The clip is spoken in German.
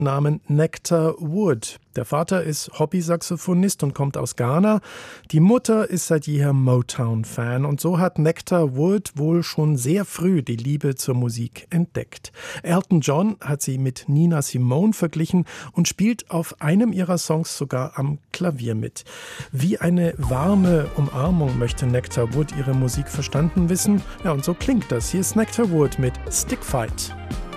Namen Nectar Wood. Der Vater ist Hobby-Saxophonist und kommt aus Ghana. Die Mutter ist seit jeher Motown-Fan und so hat Nectar Wood wohl schon sehr früh die Liebe zur Musik entdeckt. Elton John hat sie mit Nina Simone verglichen und spielt auf einem ihrer Songs sogar am Klavier mit. Wie eine warme Umarmung möchte Nectar Wood ihre Musik verstanden wissen. Ja, und so klingt das. Hier ist Nectar Wood mit Stick Fight.